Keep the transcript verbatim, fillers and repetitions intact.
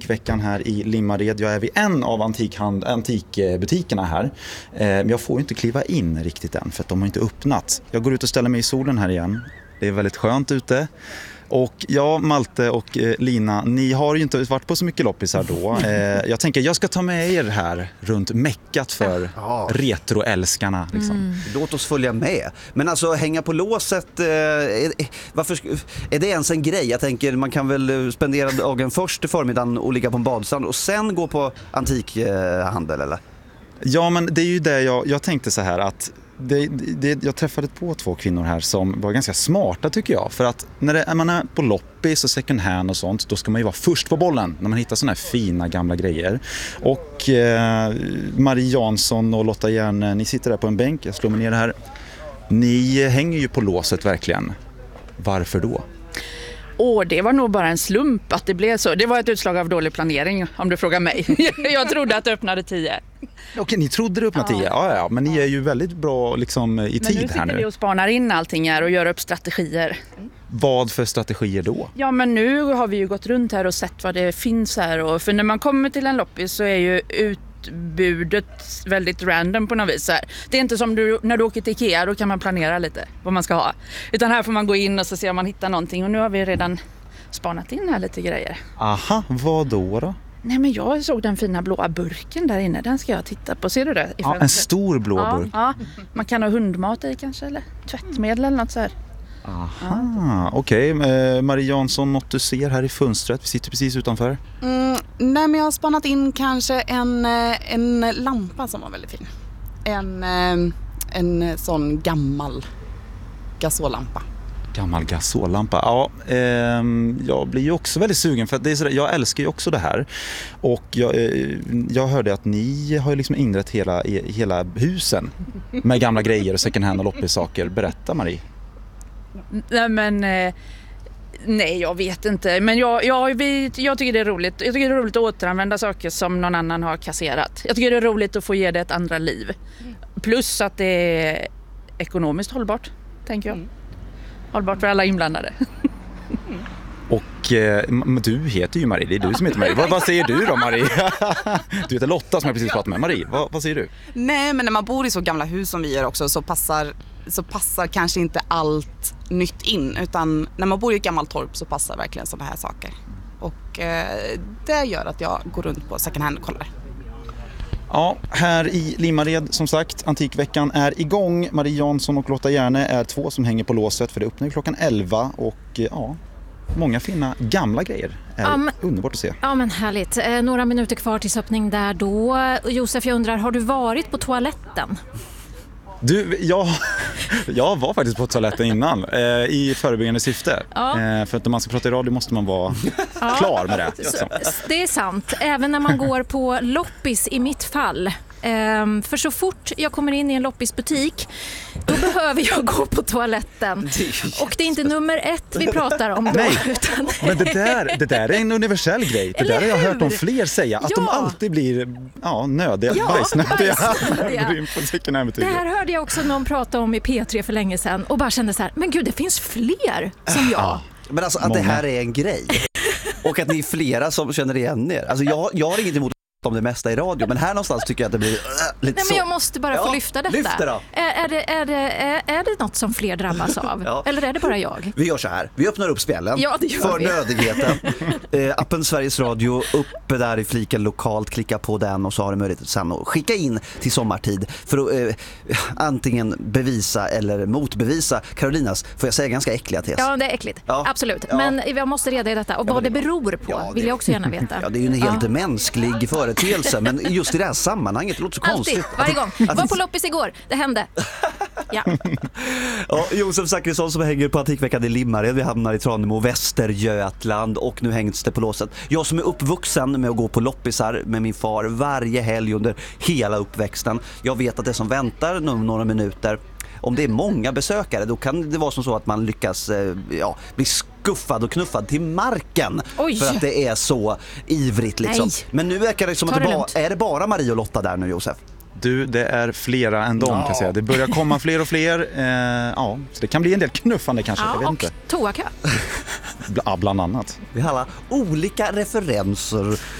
Antikveckan här i Limmared. Jag är vid en av antikhand- antikbutikerna här. Eh, men jag får ju inte kliva in riktigt än för att de har inte öppnat. Jag går ut och ställer mig i solen här igen. Det är väldigt skönt ute. Och ja, Malte och eh, Lina, ni har ju inte varit på så mycket loppisar då. Eh, jag tänker, jag ska ta med er här runt meckat för ja. retroälskarna. Liksom. Mm. Låt oss följa med. Men alltså, hänga på låset, eh, är, varför, är det ens en grej? Jag tänker, man kan väl spendera dagen först i förmiddagen och ligga på en badstrand och sen gå på antikhandel, eller? Ja, men det är ju det jag, jag tänkte så här att Det, det, jag träffade på två kvinnor här som var ganska smarta tycker jag. För att när det, man är på loppis och second hand och sånt, då ska man ju vara först på bollen när man hittar såna här fina gamla grejer. Och eh, Marie Jansson och Lotta Järne, ni sitter där på en bänk, jag slår mig ner här. Ni hänger ju på låset verkligen. Varför då? Åh, det var nog bara en slump att det blev så. Det var ett utslag av dålig planering, om du frågar mig. Jag trodde att det öppnade tio. Okej, ni trodde det öppnade tio? Ja, ja, men ni är ju väldigt bra liksom, i tid här nu. Men nu sitter vi och spanar in allting här och gör upp strategier. Vad för strategier då? Ja, men nu har vi ju gått runt här och sett vad det finns här. Och för när man kommer till en loppis så är ju utbudet väldigt random på något vis här. Det är inte som du, när du åker till Ikea, då kan man planera lite vad man ska ha. Utan här får man gå in och så se om man hittar någonting. Och nu har vi redan spanat in här lite grejer. Aha, vad då då? Nej, men jag såg den fina blåa burken där inne. Den ska jag titta på. Ser du det? Ja, en stor blå ja, burk. Ja, man kan ha hundmat i kanske, eller tvättmedel eller något så här. Aha, ja. Okej. Okay. Eh, Marie Jansson, något du ser här i fönstret? Vi sitter precis utanför. Mm, nej, men jag har spannat in kanske en, en lampa som var väldigt fin. En, en sån gammal gasollampa. Gammal gasollampa. Ja, eh, jag blir ju också väldigt sugen för att det är så där, jag älskar ju också det här. Och jag, eh, jag hörde att ni har liksom inrett hela, hela husen med gamla grejer och second hand och loppissaker. Berätta, Marie. Nej, men eh, nej, jag vet inte. Men jag, jag, vi, jag tycker det är roligt. Jag tycker det är roligt att återanvända saker som någon annan har kasserat. Jag tycker det är roligt att få ge det ett andra liv. Plus att det är ekonomiskt hållbart, tänker jag. Mm. Hållbart för alla inblandade. Mm. Och eh, du heter ju Marie, det är du som heter Marie. Vad, vad säger du då, Marie? Du heter Lotta som jag precis pratade med. Marie, vad, vad säger du? Nej, men när man bor i så gamla hus som vi gör också så passar, så passar kanske inte allt nytt in. Utan när man bor i ett gammalt torp så passar verkligen sådana här saker. Och eh, det gör att jag går runt på second hand och kollar. Ja, här i Limmared som sagt, Antikveckan är igång. Marie Jansson och Lotta Järne är två som hänger på låset för det öppnar ju klockan elva och ja, många fina gamla grejer. Är ja, men, underbart att se. Ja, men härligt. Eh, några minuter kvar till öppning där då. Josef, jag undrar, har du varit på toaletten? Du, jag, jag var faktiskt på toaletten innan eh, i förebyggande syfte. Ja. Eh, för att när man ska prata i radio måste man vara ja. klar med det. Så, det är sant, även när man går på loppis i mitt fall. Um, för så fort jag kommer in i en loppisbutik då behöver jag gå på toaletten. Och det är inte nummer ett vi pratar om då. Nej, utan... men det där, det där är en universell grej. Det där har jag hört om fler säga. Att ja. de alltid blir ja, nödiga, ja, bajsnödiga. bajsnödiga. Det här hörde jag också någon prata om i P tre för länge sedan. Och bara kände så här, men gud, det finns fler som jag. Ja. Men alltså att Många. det här är en grej. Och att ni är flera som känner igen er. Alltså jag, jag har inget emot om det mesta i radio, men här någonstans tycker jag att det blir äh, lite Nej, så. men jag måste bara få ja, lyfta detta. Lyfta då. Är, är, det, är, det, är, är det något som fler drabbas av? Ja. Eller är det bara jag? Vi gör så här. Vi öppnar upp spelen ja, det gör för vi. nödigheten. eh, appen Sveriges Radio, uppe där i fliken lokalt, klicka på den och så har du möjlighet sen att skicka in till sommartid för att eh, antingen bevisa eller motbevisa Karolinas, får jag säga, ganska äckliga tes. Ja, det är äckligt. Ja. Absolut. Ja. Men jag måste reda i detta. Och ja, vad det beror på ja, det... vill jag också gärna veta. Ja, det är ju en helt ja. mänsklig företeelse, men just i det här sammanhanget, det låter så Alltid, konstigt. varje gång. Var på loppis igår, det hände. Ja. Ja, Josef Zachrisson som hänger på Antikveckan i Limmared. Vi hamnar i Tranemo, Västergötland och nu hängs det på låset. Jag som är uppvuxen med att gå på loppisar med min far varje helg under hela uppväxten. Jag vet att det som väntar nu några minuter, om det är många besökare, då kan det vara som så att man lyckas ja, bli skuffad och knuffad till marken. Oj. För att det är så ivrigt liksom. Nej. Men nu verkar det som att det ba- är det bara Marie och Lotta där nu, Josef? Du, det är flera än dem, ja. kan jag säga. Det börjar komma fler och fler. Eh, ja, så det kan bli en del knuffande kanske. Ja, jag vet och inte. toakö. Ja, bland annat. Vi har alla olika referenser